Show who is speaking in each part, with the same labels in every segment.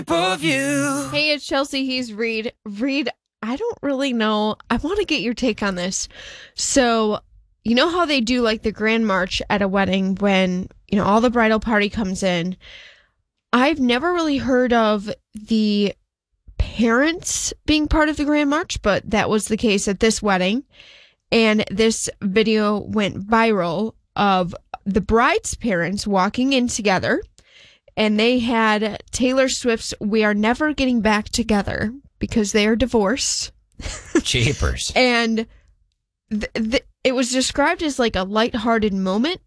Speaker 1: shape of you.
Speaker 2: Hey, it's Chelsea. He's Reed. Reed, I don't really know. I want to get your take on this. So, you know how they do like the grand march at a wedding when, all the bridal party comes in? I've never really heard of the parents being part of the grand march, but that was the case at this wedding. And this video went viral of the bride's parents walking in together, and they had Taylor Swift's "We Are Never Getting Back Together" because they are divorced.
Speaker 3: Jeepers.
Speaker 2: And it was described as like a lighthearted moment.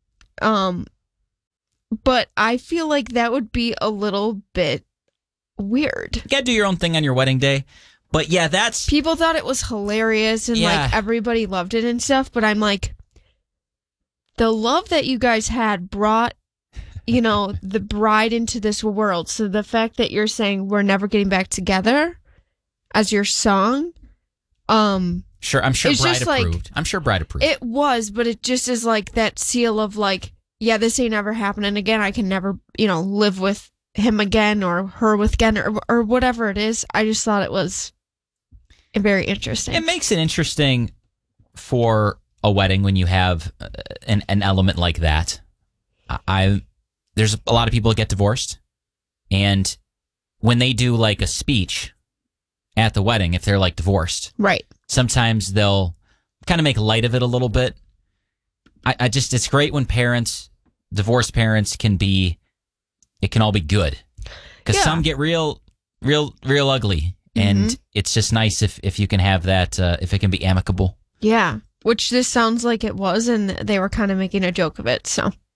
Speaker 2: But I feel like that would be a little bit weird.
Speaker 3: You gotta do your own thing on your wedding day. But yeah,
Speaker 2: people thought it was hilarious and like everybody loved it and stuff. But I'm like, the love that you guys had brought, the bride into this world. So the fact that you're saying "We're Never Getting Back Together" as your song,
Speaker 3: sure, I'm sure bride approved.
Speaker 2: Like,
Speaker 3: I'm sure bride approved.
Speaker 2: It was, but it just is like that seal of like, yeah, this ain't ever happening again. I can never, live with him again or her with again or whatever it is. I just thought it was very interesting.
Speaker 3: It makes it interesting for a wedding when you have an element like that. There's a lot of people that get divorced, and when they do like a speech at the wedding, if they're like divorced,
Speaker 2: right?
Speaker 3: Sometimes they'll kind of make light of it a little bit. It's great when divorced parents it can all be good, because some get real ugly, and it's just nice if you can have that, if it can be amicable.
Speaker 2: Yeah, which this sounds like it was, and they were kind of making a joke of it, so.